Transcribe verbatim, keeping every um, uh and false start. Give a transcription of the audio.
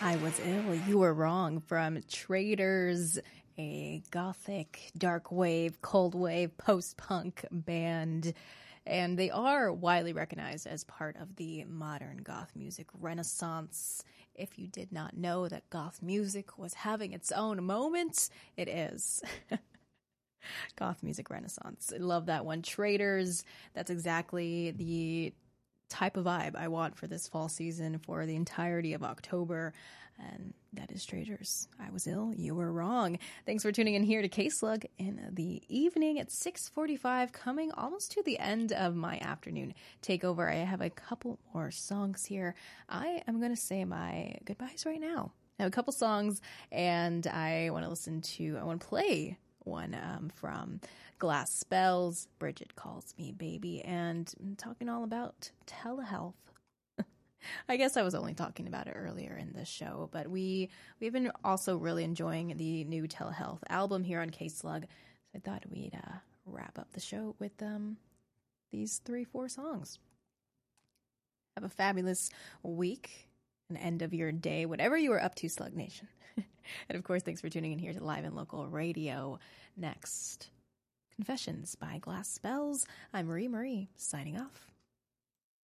I was ill. You were wrong from Traitors, a gothic, dark wave, cold wave, post-punk band. And they are widely recognized as part of the modern goth music renaissance. If you did not know that goth music was having its own moment, it is. Goth music renaissance. I love that one. Traitors, that's exactly the type of vibe I want for this fall season for the entirety of October. And that is Traitors. I was ill. You were wrong. Thanks for tuning in here to K-Slug in the evening at six forty-five, coming almost to the end of my afternoon takeover. I have a couple more songs here. I am going to say my goodbyes right now. I have a couple songs, and I want to listen to, I want to play one um, from Glass Spells, Bridget Calls Me Baby, and I'm talking all about telehealth. I guess I was only talking about it earlier in this show, but we, we've been also really enjoying the new telehealth album here on K-Slug, so I thought we'd uh, wrap up the show with um, these three, four songs. Have a fabulous week, an end of your day, whatever you are up to, Slug Nation. And of course, thanks for tuning in here to Live and Local Radio. Next, Confessions by Glass Spells. I'm Marie Marie, signing off.